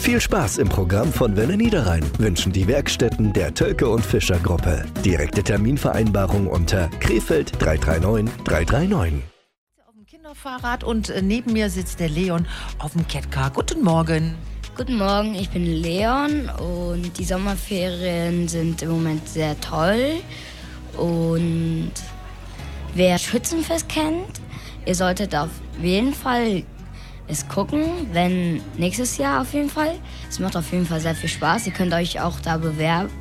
Viel Spaß im Programm von Welle Niederrhein wünschen die Werkstätten der Tölke und Fischer Gruppe. Direkte Terminvereinbarung unter Krefeld 339 339. Auf dem Kinderfahrrad und neben mir sitzt der Leon auf dem Catcar. Guten Morgen. Guten Morgen, ich bin Leon und die Sommerferien sind im Moment sehr toll. Und wer Schützenfest kennt, ihr solltet auf jeden Fall es gucken, wenn nächstes Jahr auf jeden Fall. Es macht auf jeden Fall sehr viel Spaß. Ihr könnt euch auch da bewerben.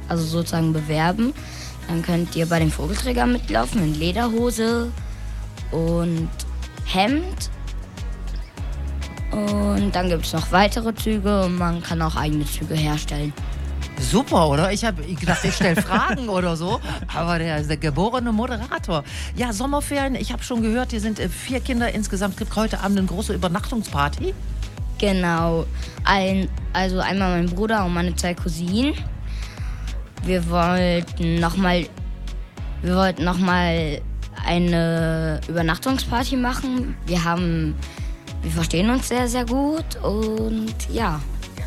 Dann könnt ihr bei den Vogelträgern mitlaufen in Lederhose und Hemd. Und dann gibt es noch weitere Züge und man kann auch eigene Züge herstellen. Super, oder? Ich habe gedacht, ich stelle Fragen oder so. Aber der ist der geborene Moderator. Ja, Sommerferien, ich habe schon gehört, hier sind 4 Kinder insgesamt. Es gibt heute Abend eine große Übernachtungsparty. Genau. Also einmal mein Bruder und meine 2 Cousinen. Wir wollten noch mal eine Übernachtungsparty machen. Wir verstehen uns sehr, sehr gut und ja.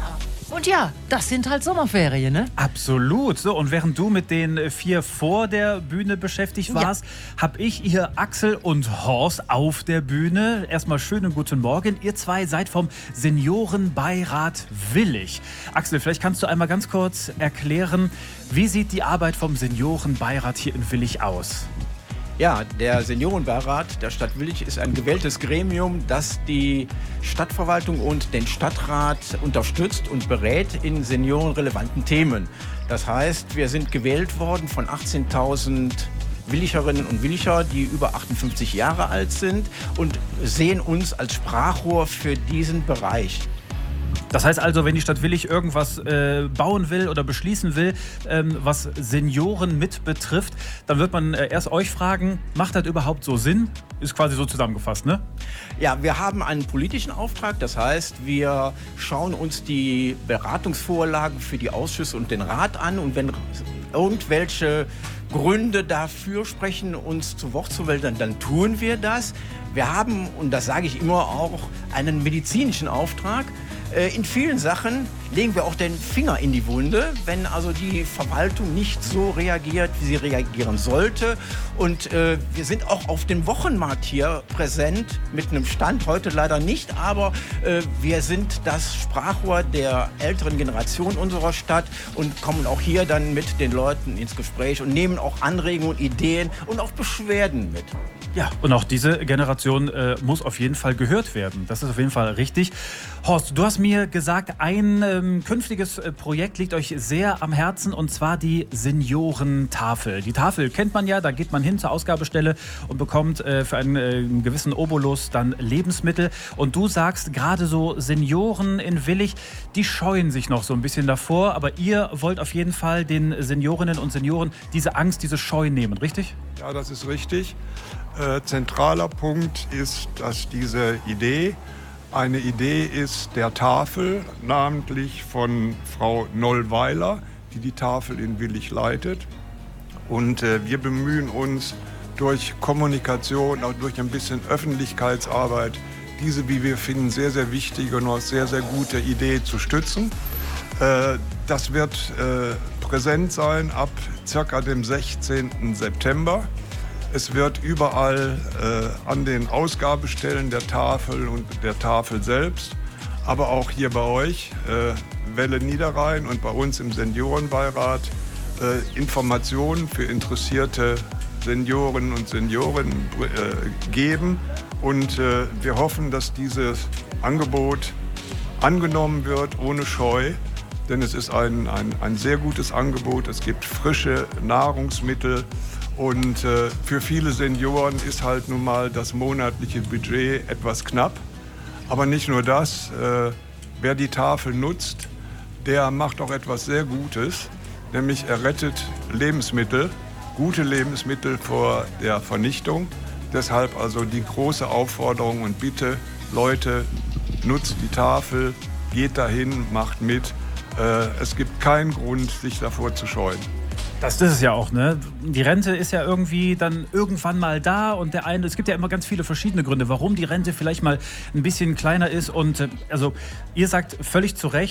Und ja, das sind halt Sommerferien, ne? Absolut. So, und während du mit den 4 vor der Bühne beschäftigt warst, habe ich hier Axel und Horst auf der Bühne. Erstmal schönen guten Morgen. Ihr 2 seid vom Seniorenbeirat Willich. Axel, vielleicht kannst du einmal ganz kurz erklären, wie sieht die Arbeit vom Seniorenbeirat hier in Willich aus? Ja, der Seniorenbeirat der Stadt Willich ist ein gewähltes Gremium, das die Stadtverwaltung und den Stadtrat unterstützt und berät in seniorenrelevanten Themen. Das heißt, wir sind gewählt worden von 18.000 Willicherinnen und Willicher, die über 58 Jahre alt sind und sehen uns als Sprachrohr für diesen Bereich. Das heißt also, wenn die Stadt Willich irgendwas bauen will oder beschließen will, was Senioren mit betrifft, dann wird man erst euch fragen, macht das überhaupt so Sinn? Ist quasi so zusammengefasst, ne? Ja, wir haben einen politischen Auftrag. Das heißt, wir schauen uns die Beratungsvorlagen für die Ausschüsse und den Rat an. Und wenn irgendwelche Gründe dafür sprechen, uns zu Wort zu melden, dann tun wir das. Wir haben, und das sage ich immer, auch einen medizinischen Auftrag. In vielen Sachen legen wir auch den Finger in die Wunde, wenn also die Verwaltung nicht so reagiert, wie sie reagieren sollte. Und wir sind auch auf dem Wochenmarkt hier präsent mit einem Stand, heute leider nicht, aber wir sind das Sprachrohr der älteren Generation unserer Stadt und kommen auch hier dann mit den Leuten ins Gespräch und nehmen auch Anregungen, Ideen und auch Beschwerden mit. Ja, und auch diese Generation muss auf jeden Fall gehört werden. Das ist auf jeden Fall richtig. Horst, du hast mir gesagt, ein künftiges Projekt liegt euch sehr am Herzen, und zwar die Seniorentafel. Die Tafel kennt man ja, da geht man hin zur Ausgabestelle und bekommt für einen gewissen Obolus dann Lebensmittel. Und du sagst, gerade so Senioren in Willich, die scheuen sich noch so ein bisschen davor, aber ihr wollt auf jeden Fall den Seniorinnen und Senioren diese Angst, diese Scheu nehmen, richtig? Ja, das ist richtig. Zentraler Punkt ist, dass diese Idee eine Idee ist der Tafel, namentlich von Frau Nollweiler, die die Tafel in Willich leitet. Und wir bemühen uns durch Kommunikation, auch durch ein bisschen Öffentlichkeitsarbeit, diese, wie wir finden, sehr, sehr wichtige und auch sehr, sehr gute Idee zu stützen. Das wird präsent sein ab circa dem 16. September. Es wird überall an den Ausgabestellen der Tafel und der Tafel selbst, aber auch hier bei euch, Welle Niederrhein und bei uns im Seniorenbeirat, Informationen für interessierte Seniorinnen und Senioren geben. Und wir hoffen, dass dieses Angebot angenommen wird, ohne Scheu. Denn es ist ein sehr gutes Angebot. Es gibt frische Nahrungsmittel. Und für viele Senioren ist halt nun mal das monatliche Budget etwas knapp. Aber nicht nur das, wer die Tafel nutzt, der macht auch etwas sehr Gutes. Nämlich er rettet Lebensmittel, gute Lebensmittel vor der Vernichtung. Deshalb also die große Aufforderung und Bitte, Leute, nutzt die Tafel, geht dahin, macht mit. Es gibt keinen Grund, sich davor zu scheuen. Das ist es ja auch, ne? Die Rente ist ja irgendwie dann irgendwann mal da und es gibt ja immer ganz viele verschiedene Gründe, warum die Rente vielleicht mal ein bisschen kleiner ist und also ihr sagt völlig zu Recht,